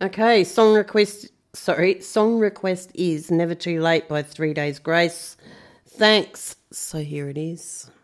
Okay, song request is Never Too Late by 3 Days Grace. Thanks. So here it is.